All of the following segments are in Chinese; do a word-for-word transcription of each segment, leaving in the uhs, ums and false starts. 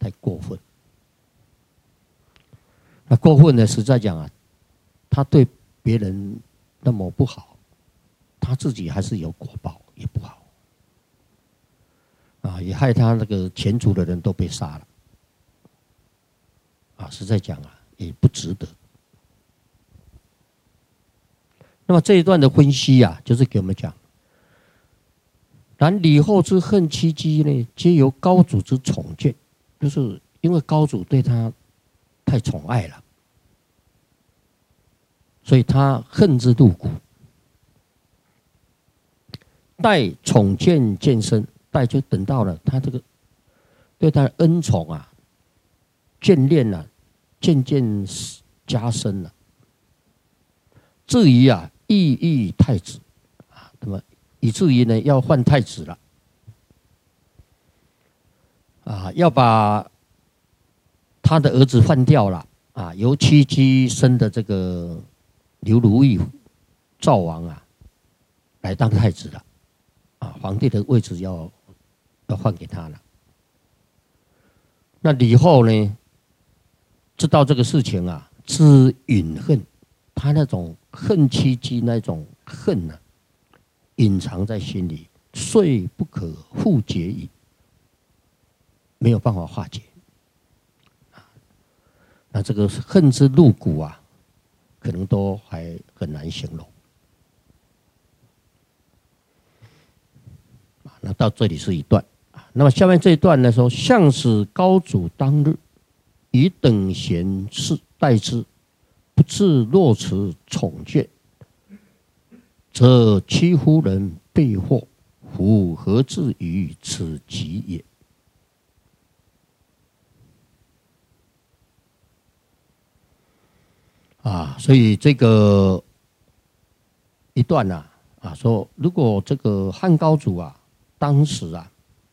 太过分。那过分呢，实在讲啊，他对别人那么不好，他自己还是有果报，也不好。啊，也害他那个前族的人都被杀了。啊，实在讲啊，也不值得。那么这一段的分析啊，就是给我们讲，然李后之恨戚姬呢，皆由高祖之宠眷，就是因为高祖对他太宠爱了，所以他恨之入骨。待宠渐渐深，待就等到了他这个对他的恩宠啊、眷恋啊，渐渐加深了。至于啊，意欲太子啊，那么以至于呢，要换太子了啊，要把他的儿子换掉了啊，由戚姬生的这个刘如意赵王啊，来当太子了啊，皇帝的位置要要换给他了。那李后呢，知道这个事情啊，知隐恨，他那种恨戚姬那种恨呢、啊，隐藏在心里，遂不可复解矣，没有办法化解。那这个恨之入骨啊，可能都还很难形容。那到这里是一段，那么下面这一段呢说，向使高祖当日，以等闲事待之，不自若持宠眷，则戚夫人被祸，夫何至于此极也？啊，所以这个一段呢、啊，啊说如果这个汉高祖啊，当时啊，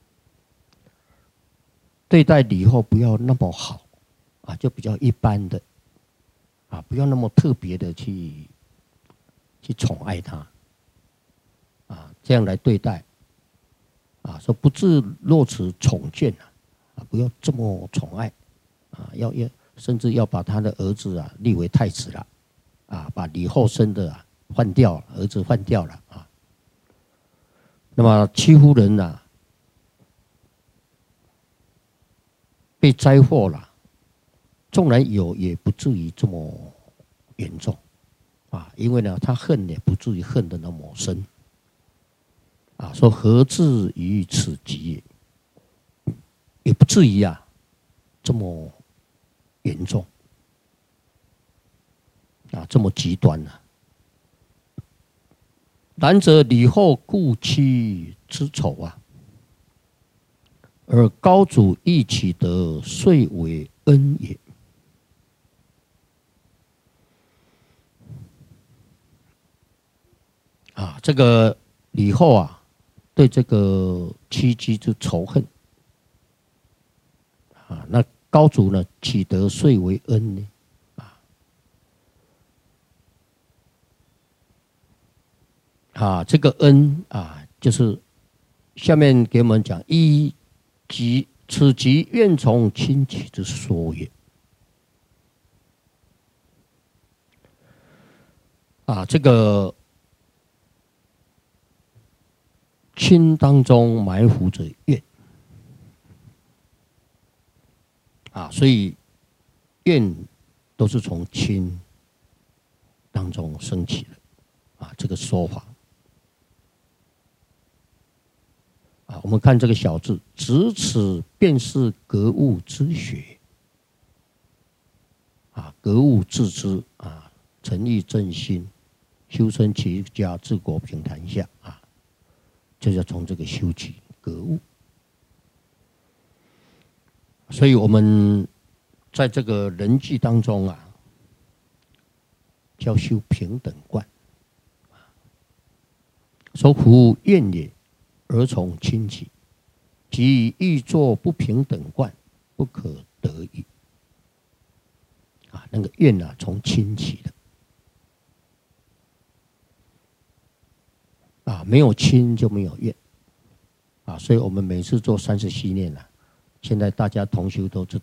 对待李后不要那么好啊，就比较一般的啊，不要那么特别的去去宠爱他啊，这样来对待啊，说不自若持宠眷啊，啊，不要这么宠爱啊，要要甚至要把他的儿子啊立为太子了啊，把李后生的啊换掉了，儿子换掉了啊。那么戚夫人呐、啊，被灾祸了，纵然有，也不至于这么严重啊，因为呢，他恨也不至于恨得那么深啊。说何至于此极也，也不至于啊这么严重啊，这么极端呢、啊。然则李后顾妻之丑啊，而高祖亦取得，遂为恩也。啊，这个李后啊，对这个戚姬之仇恨啊，那高祖呢，取得遂为恩呢，啊，啊，这个恩啊，就是下面给我们讲一。即此即愿从亲戚之说也。啊，这个亲当中埋伏着怨啊，所以怨都是从亲当中升起的啊，这个说法。啊，我们看这个小字，咫尺便是格物之学。啊，格物致知啊，诚意正心，修身齐家治国平天下啊，就是要从这个修起格物。所以我们在这个人际当中啊，叫修平等观。说夫怨也，而从亲戚，即欲作不平等观，不可得矣。啊，那个怨啊，从亲戚的啊，没有亲就没有怨啊，所以我们每次做三十七念啊， 现在大家同修都知